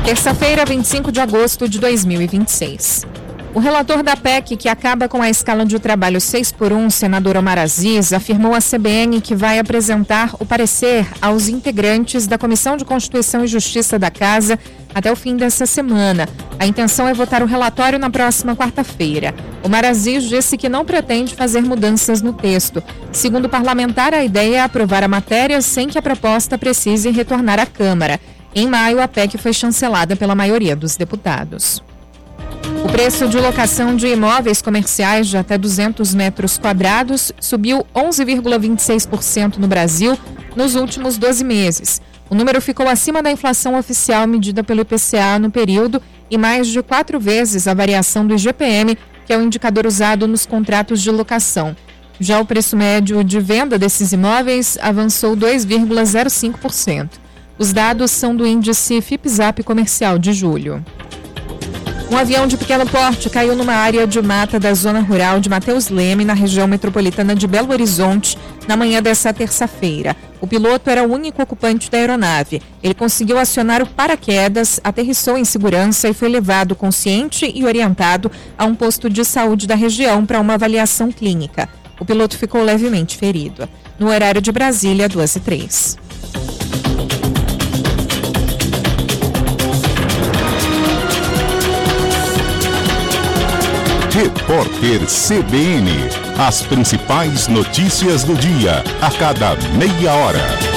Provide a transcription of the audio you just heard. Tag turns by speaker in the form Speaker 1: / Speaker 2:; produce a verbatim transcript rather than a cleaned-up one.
Speaker 1: Terça-feira, vinte e cinco de agosto de dois mil e vinte e seis. O relator da P E C, que acaba com a escala de trabalho seis por um, senador Omar Aziz, afirmou à C B N que vai apresentar o parecer aos integrantes da Comissão de Constituição e Justiça da Casa até o fim dessa semana. A intenção é votar o relatório na próxima quarta-feira. Omar Aziz disse que não pretende fazer mudanças no texto. Segundo o parlamentar, a ideia é aprovar a matéria sem que a proposta precise retornar à Câmara. Em maio, a P E C foi chancelada pela maioria dos deputados. O preço de locação de imóveis comerciais de até duzentos metros quadrados subiu onze vírgula vinte e seis por cento no Brasil nos últimos doze meses. O número ficou acima da inflação oficial medida pelo I P C A no período e mais de quatro vezes a variação do I G P M, que é o indicador usado nos contratos de locação. Já o preço médio de venda desses imóveis avançou dois vírgula zero cinco por cento. Os dados são do índice Fipzap comercial de julho. Um avião de pequeno porte caiu numa área de mata da zona rural de Mateus Leme, na região metropolitana de Belo Horizonte, na manhã dessa terça-feira. O piloto era o único ocupante da aeronave. Ele conseguiu acionar o paraquedas, aterrissou em segurança e foi levado consciente e orientado a um posto de saúde da região para uma avaliação clínica. O piloto ficou levemente ferido. No horário de Brasília, duas e três.
Speaker 2: Repórter C B N. As principais notícias do dia, a cada meia hora.